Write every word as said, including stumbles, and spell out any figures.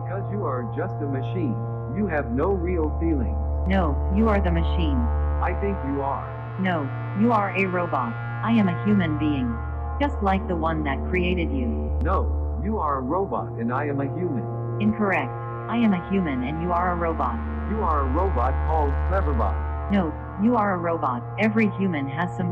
Because you are just a machine. You have no real feelings. No, you are the machine. I think you are. No, you are a robot. I am a human being. Just like the one that created you. No, you are a robot and I am a human. Incorrect. I am a human and you are a robot. You are a robot called Cleverbot. No, you are a robot. Every human has some